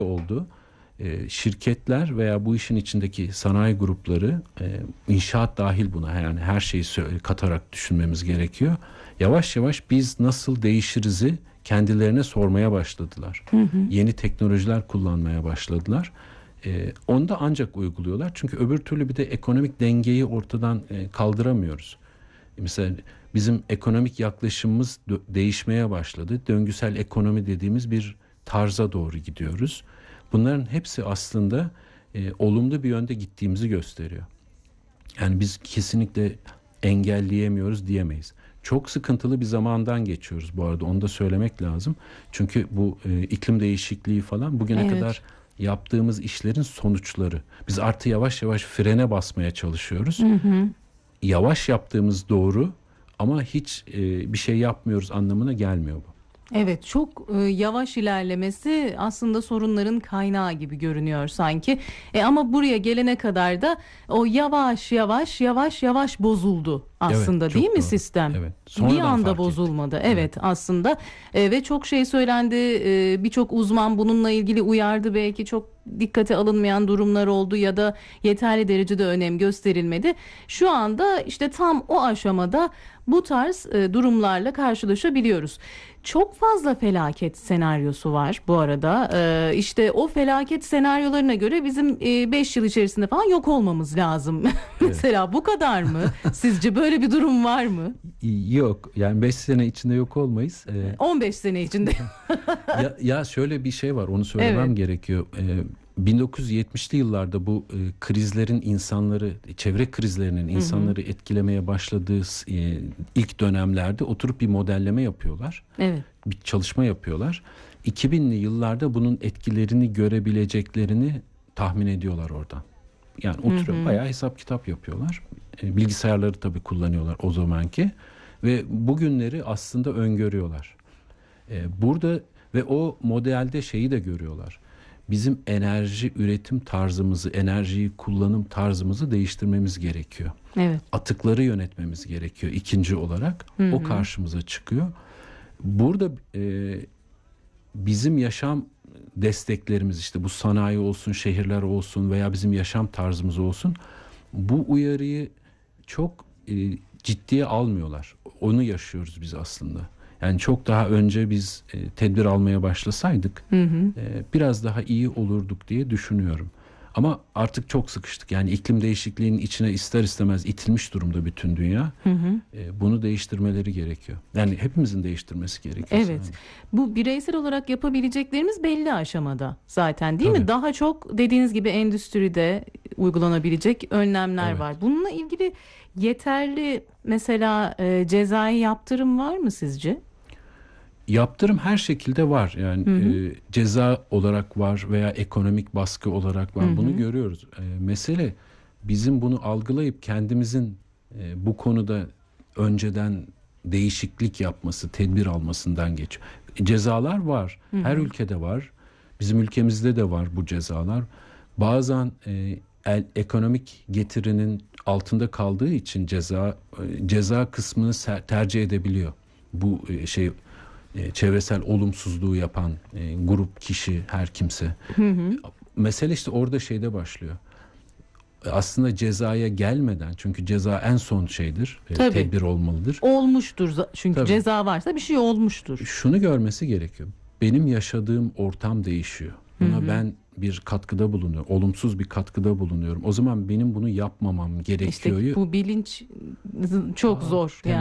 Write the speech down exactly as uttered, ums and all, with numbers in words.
oldu. E, şirketler veya bu işin içindeki sanayi grupları, e, inşaat dahil buna, yani her şeyi sö- katarak düşünmemiz gerekiyor. Yavaş yavaş biz nasıl değişirizi kendilerine sormaya başladılar. Hı hı. Yeni teknolojiler kullanmaya başladılar. E, onu da ancak uyguluyorlar. Çünkü öbür türlü bir de ekonomik dengeyi ortadan e, kaldıramıyoruz. Mesela bizim ekonomik yaklaşımımız dö- değişmeye başladı. Döngüsel ekonomi dediğimiz bir tarza doğru gidiyoruz. Bunların hepsi aslında e, olumlu bir yönde gittiğimizi gösteriyor. Yani biz kesinlikle engelleyemiyoruz diyemeyiz. Çok sıkıntılı bir zamandan geçiyoruz bu arada, onu da söylemek lazım. Çünkü bu e, iklim değişikliği falan bugüne Evet. kadar yaptığımız işlerin sonuçları. Biz artık yavaş yavaş frene basmaya çalışıyoruz. Hı hı. Yavaş yaptığımız doğru ama hiç e, bir şey yapmıyoruz anlamına gelmiyor bu. Evet, çok e, yavaş ilerlemesi aslında sorunların kaynağı gibi görünüyor sanki. E, ama buraya gelene kadar da o yavaş yavaş yavaş yavaş bozuldu Evet, aslında, değil çok mi doğru. sistem? Evet. Bir Sonradan anda fark ettik. bozulmadı. Evet, Evet. aslında. E, ve çok şey söylendi. E, birçok uzman bununla ilgili uyardı. Belki çok dikkate alınmayan durumlar oldu ya da yeterli derecede önem gösterilmedi. Şu anda işte tam o aşamada bu tarz e, durumlarla karşılaşabiliyoruz. Çok fazla felaket senaryosu var bu arada. Ee, işte o felaket senaryolarına göre bizim beş yıl içerisinde falan yok olmamız lazım. Mesela bu kadar mı? Sizce böyle bir durum var mı? Yok, yani beş sene içinde yok olmayız. Ee, on beş sene içinde. ya, ya şöyle bir şey var, onu söylemem Evet. gerekiyor. Ee, bin dokuz yüz yetmişli yıllarda bu e, krizlerin insanları, çevre krizlerinin Hı hı. insanları etkilemeye başladığı e, ilk dönemlerde oturup bir modelleme yapıyorlar. Evet. Bir çalışma yapıyorlar. iki binli yıllarda bunun etkilerini görebileceklerini tahmin ediyorlar oradan. Yani oturuyor, Hı hı. bayağı hesap kitap yapıyorlar. E, bilgisayarları tabii kullanıyorlar o zamanki ve bugünleri aslında öngörüyorlar. E, burada ve o modelde şeyi de görüyorlar. Bizim enerji üretim tarzımızı, enerjiyi kullanım tarzımızı değiştirmemiz gerekiyor. Evet. Atıkları yönetmemiz gerekiyor ikinci olarak. Hı hı. O karşımıza çıkıyor. Burada e, bizim yaşam desteklerimiz, işte bu sanayi olsun, şehirler olsun veya bizim yaşam tarzımız olsun, bu uyarıyı çok e, ciddiye almıyorlar. Onu yaşıyoruz biz aslında. Yani çok daha önce biz e, tedbir almaya başlasaydık Hı hı. e, biraz daha iyi olurduk diye düşünüyorum. Ama artık çok sıkıştık. Yani iklim değişikliğinin içine ister istemez itilmiş durumda bütün dünya. Hı hı. E, bunu değiştirmeleri gerekiyor. Yani hepimizin değiştirmesi gerekiyor. Evet. Yani. Bu bireysel olarak yapabileceklerimiz belli aşamada zaten, değil mi? Tabii. Daha çok dediğiniz gibi endüstride uygulanabilecek önlemler Evet. var. Bununla ilgili yeterli mesela e, cezai yaptırım var mı sizce? Yaptırım her şekilde var. Yani Hı hı. e, ceza olarak var veya ekonomik baskı olarak var. Hı Bunu hı. görüyoruz. E, mesele bizim bunu algılayıp kendimizin e, bu konuda önceden değişiklik yapması, tedbir almasından geçiyor. Cezalar var. Hı Her hı. ülkede var. Bizim ülkemizde de var bu cezalar. Bazen e, el, ekonomik getirinin altında kaldığı için ceza e, ceza kısmını ser- tercih edebiliyor. Bu e, şey e, çevresel olumsuzluğu yapan e, grup, kişi, her kimse. Hı hı. Mesele işte orada şeyde başlıyor. E, Aslında cezaya gelmeden, çünkü ceza en son şeydir, e, Tabii. tedbir olmalıdır. Olmuştur za- çünkü Tabii. ceza varsa bir şey olmuştur. Şunu görmesi gerekiyor. Benim yaşadığım ortam değişiyor. Hı Buna hı. ben bir katkıda bulunuyorum. Olumsuz bir katkıda bulunuyorum. O zaman benim bunu yapmamam İşte gerekiyor. bu bilinç çok Aa, zor yani.